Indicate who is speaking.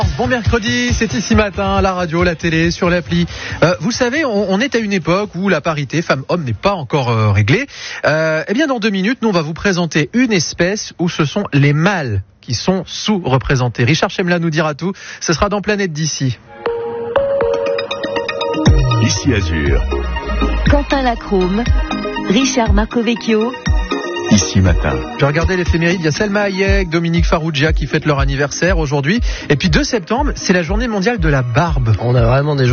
Speaker 1: Bon mercredi, c'est ici matin, la radio, la télé, sur l'appli. Vous savez, on est à une époque où la parité femmes-hommes n'est pas encore réglée. Eh bien, dans 2 minutes, nous, on va vous présenter une espèce où ce sont les mâles qui sont sous-représentés. Richard Chemla nous dira tout. Ce sera dans Planète d'ici.
Speaker 2: Ici Azur.
Speaker 3: Quentin Lacrome, Richard Marcovecchio.
Speaker 2: Ici matin.
Speaker 1: Je regardais l'éphéméride, il y a Selma Hayek, Dominique Farrugia qui fêtent leur anniversaire aujourd'hui. Et puis 2 septembre, c'est la journée mondiale de la barbe.
Speaker 4: On a vraiment des